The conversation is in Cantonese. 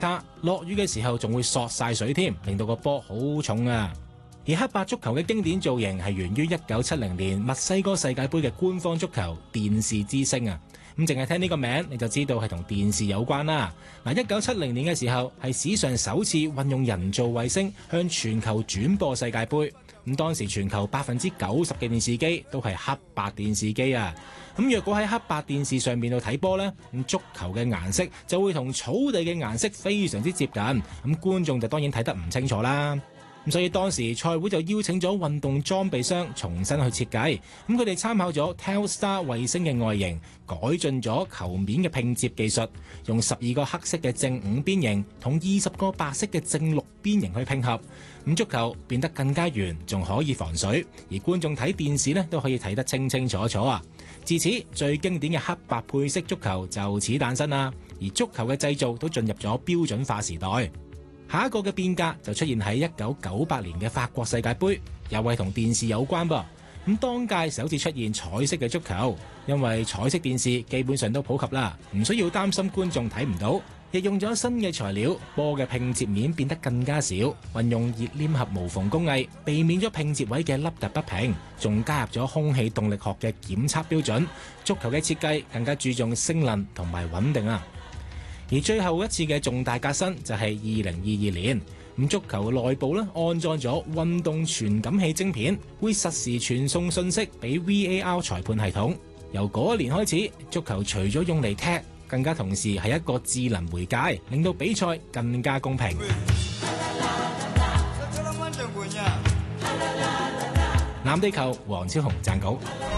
卡，落雨嘅時候仲會索晒水添，令到個波好重啊！而黑白足球嘅經典造型係源於1970年墨西哥世界盃嘅官方足球電視之星啊！咁淨係聽呢個名你就知道係同電視有關啦。嗱，1970年嘅時候係史上首次運用人造衛星向全球轉播世界盃。咁當時全球90%嘅電視機都係黑白電視機啊。咁若果喺黑白電視上面度睇波呢，咁足球嘅顏色就會同草地嘅顏色非常之接近，咁觀眾就當然睇得唔清楚啦。咁所以當時賽會就邀請咗運動裝備商重新去設計，咁佢哋參考咗 Telstar 衛星嘅外形，改進咗球面嘅拼接技術，用12個黑色嘅正五邊形同20個白色嘅正六邊形去拼合，咁足球變得更加圓，仲可以防水，而觀眾睇電視呢都可以睇得清清楚楚啊！自此，最經典嘅黑白配色足球就此誕生啦，而足球嘅製造都進入咗標準化時代。下一個嘅變革就出現喺1998年嘅法國世界盃，又係同電視有關噃。咁當屆首次出現彩色嘅足球，因為彩色電視基本上都普及啦，唔需要擔心觀眾睇唔到。亦用咗新嘅材料，波嘅拼接面變得更加少，運用熱黏合無縫工藝，避免咗拼接位嘅凹凸不平，仲加入咗空氣動力學嘅檢測標準。足球嘅設計更加注重性能同埋穩定啊！而最後一次嘅重大革新就係2022年，咁足球內部咧安裝咗運動傳感器晶片，會實時傳送信息俾 VAR 裁判系統。由嗰一年開始，足球除咗用嚟踢，更加同時係一個智能媒介，令到比賽更加公平。藍地球黃超雄撰稿。